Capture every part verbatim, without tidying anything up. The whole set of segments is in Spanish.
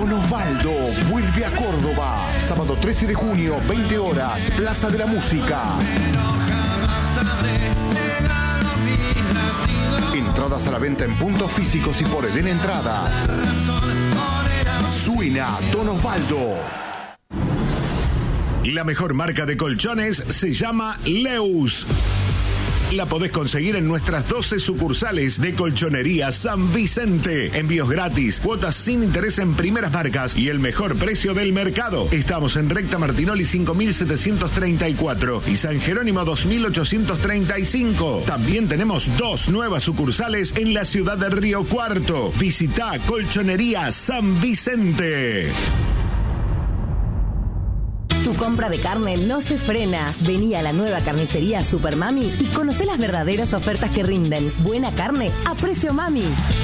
Don Osvaldo vuelve a Córdoba. Sábado trece de junio, veinte horas, Plaza de la Música. Entradas a la venta en puntos físicos y por Eden Entradas. Suena Don Osvaldo. La mejor marca de colchones se llama Leus. La podés conseguir en nuestras doce sucursales de Colchonería San Vicente. Envíos gratis, cuotas sin interés en primeras marcas y el mejor precio del mercado. Estamos en Recta Martinoli cinco mil setecientos treinta y cuatro y San Jerónimo dos mil ochocientos treinta y cinco. También tenemos dos nuevas sucursales en la ciudad de Río Cuarto. Visita Colchonería San Vicente. Tu compra de carne no se frena. Vení a la nueva carnicería Super Mami y conocé las verdaderas ofertas que rinden. Buena carne a precio Mami.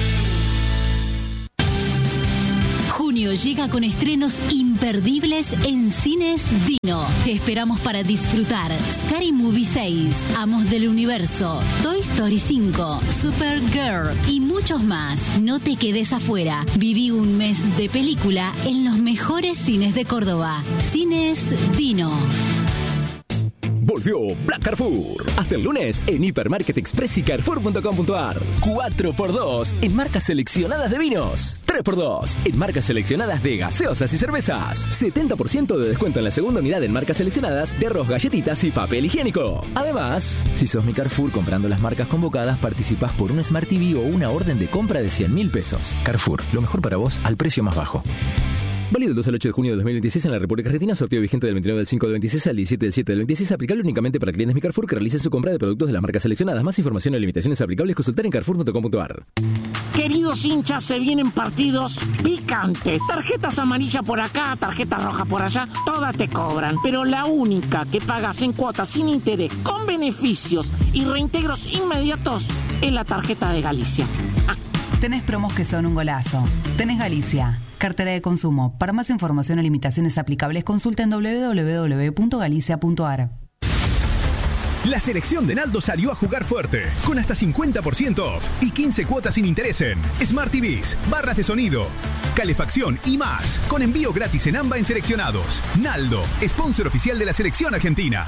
Junio llega con estrenos imperdibles en Cines Dino. Te esperamos para disfrutar Scary Movie seis, Amos del Universo, Toy Story cinco, Supergirl y muchos más. No te quedes afuera. Viví un mes de película en los mejores cines de Córdoba. Cines Dino. Volvió Black Carrefour. Hasta el lunes en Hipermarket Express y Carrefour punto com punto ar. cuatro por dos en marcas seleccionadas de vinos. tres por dos en marcas seleccionadas de gaseosas y cervezas. setenta por ciento de descuento en la segunda unidad en marcas seleccionadas de arroz, galletitas y papel higiénico. Además, si sos mi Carrefour comprando las marcas convocadas, participás por un Smart T V o una orden de compra de cien mil pesos. Carrefour, lo mejor para vos al precio más bajo. Válido del dos al ocho de junio de dos mil veintiséis en la República Argentina. Sorteo vigente del veintinueve del cinco del veintiséis al diecisiete del siete del veintiséis. Aplicable únicamente para clientes Mi Carrefour que realicen su compra de productos de las marcas seleccionadas. Más información y limitaciones aplicables consultar en carrefour punto com punto ar. Queridos hinchas, se vienen partidos picantes. Tarjetas amarillas por acá, tarjeta roja por allá, todas te cobran. Pero la única que pagas en cuotas sin interés, con beneficios y reintegros inmediatos, es la tarjeta de Galicia. Ah. Tenés promos que son un golazo. Tenés Galicia. Cartera de consumo. Para más información o limitaciones aplicables, consulta en doble u doble u doble u punto galicia punto ar. La selección de Naldo salió a jugar fuerte, con hasta cincuenta por ciento off y quince cuotas sin interés en Smart T Vs, barras de sonido, calefacción y más, con envío gratis en AMBA en seleccionados. Naldo, sponsor oficial de la selección argentina.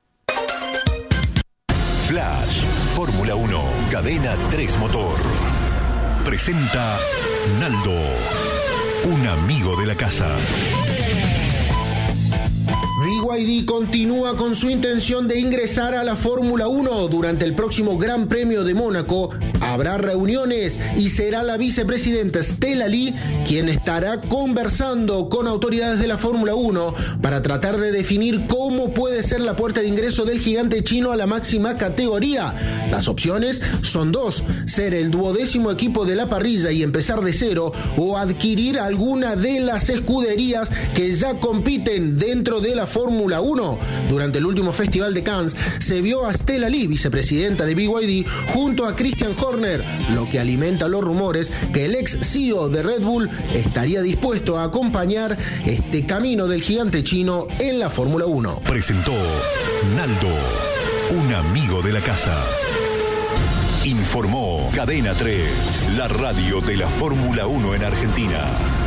Flash, Fórmula uno, Cadena tres Motor. Presenta Naldo, un amigo de la casa. B Y D continúa con su intención de ingresar a la Fórmula uno. Durante el próximo Gran Premio de Mónaco habrá reuniones y será la vicepresidenta Stella Lee quien estará conversando con autoridades de la Fórmula uno para tratar de definir cómo puede ser la puerta de ingreso del gigante chino a la máxima categoría. Las opciones son dos: ser el duodécimo equipo de la parrilla y empezar de cero, o adquirir alguna de las escuderías que ya compiten dentro de la Fórmula uno. Durante el último Festival de Cannes se vio a Stella Lee, vicepresidenta de B Y D, junto a Christian Horner, lo que alimenta los rumores que el ex C E O de Red Bull estaría dispuesto a acompañar este camino del gigante chino en la Fórmula uno. Presentó Naldo, un amigo de la casa. Informó Cadena tres, la radio de la Fórmula uno en Argentina.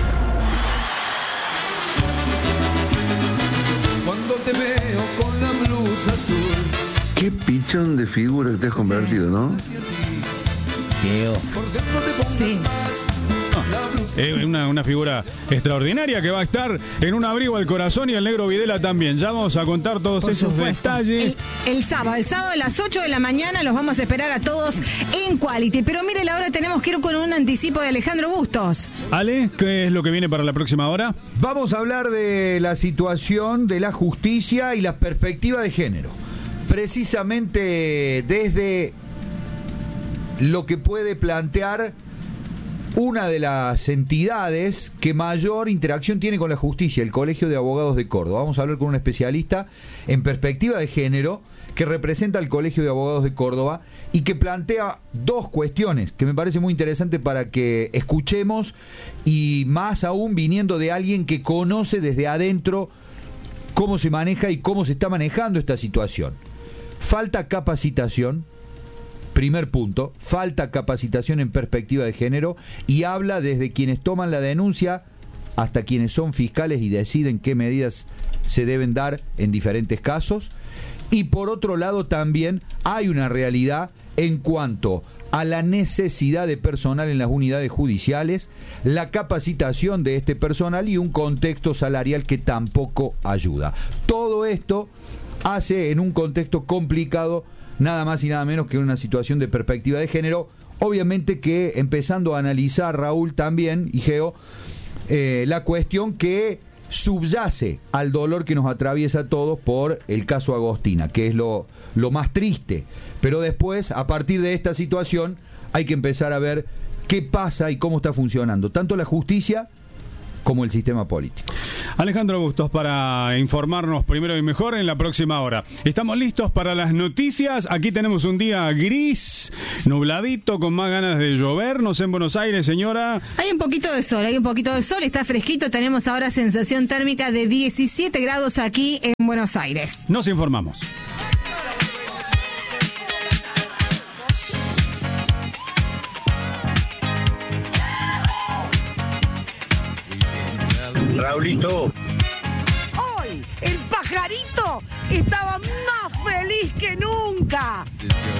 Cuando te veo con la blusa azul. Qué pichón de figura que te has convertido, ¿no? Diego. Sí. Es una, una figura extraordinaria que va a estar en un abrigo al corazón, y el negro Videla también. Ya vamos a contar todos Por esos supuesto. detalles. El, el sábado, el sábado a las ocho de la mañana los vamos a esperar a todos en Quality. Pero mire, ahora tenemos que ir con un anticipo de Alejandro Bustos. Ale, ¿qué es lo que viene para la próxima hora? Vamos a hablar de la situación de la justicia y la perspectiva de género. Precisamente desde lo que puede plantear una de las entidades que mayor interacción tiene con la justicia, el Colegio de Abogados de Córdoba. Vamos a hablar con un especialista en perspectiva de género que representa al Colegio de Abogados de Córdoba y que plantea dos cuestiones que me parece muy interesante para que escuchemos, y más aún viniendo de alguien que conoce desde adentro cómo se maneja y cómo se está manejando esta situación. Falta capacitación. Primer punto, falta capacitación en perspectiva de género, y habla desde quienes toman la denuncia hasta quienes son fiscales y deciden qué medidas se deben dar en diferentes casos. Y por otro lado también hay una realidad en cuanto a la necesidad de personal en las unidades judiciales, la capacitación de este personal y un contexto salarial que tampoco ayuda. Todo esto hace en un contexto complicado nada más y nada menos que una situación de perspectiva de género. Obviamente que empezando a analizar, Raúl, también, y Geo, eh, la cuestión que subyace al dolor que nos atraviesa a todos por el caso Agostina, que es lo, lo más triste. Pero después, a partir de esta situación, hay que empezar a ver qué pasa y cómo está funcionando tanto la justicia como el sistema político. Alejandro Bustos para informarnos primero y mejor en la próxima hora. Estamos listos para las noticias. Aquí tenemos un día gris, nubladito, con más ganas de llover. No sé en Buenos Aires, señora. Hay un poquito de sol, hay un poquito de sol, está fresquito. Tenemos ahora sensación térmica de diecisiete grados aquí en Buenos Aires. Nos informamos. Raulito. Hoy el pajarito estaba más feliz que nunca.